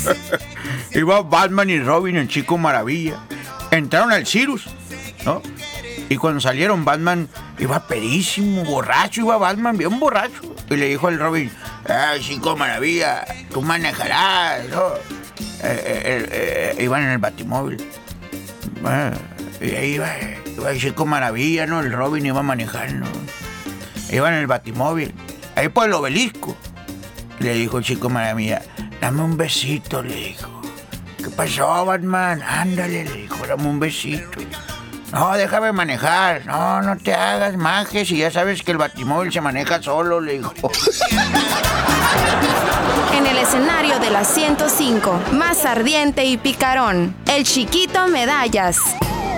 Iba Batman y Robin en Chico Maravilla. Entraron al Cirrus, ¿no? Y cuando salieron, Batman iba pedísimo, borracho, iba Batman bien borracho. Y le dijo al Robin, Chico Maravilla, tú manejarás, ¿no? Iban en el Batimóvil. Y ahí iba Chico Maravilla, ¿no? El Robin iba manejando. Iban en el Batimóvil, ahí por el Obelisco. Le dijo el Chico Maravilla, dame un besito, le dijo. ¿Qué pasó, Batman? Ándale, le dijo, dame un besito. No, déjame manejar. No te hagas majes y ya sabes que el Batimóvil se maneja solo, le dijo. En el escenario de la 105, más ardiente y picarón, el Chiquito Medallas.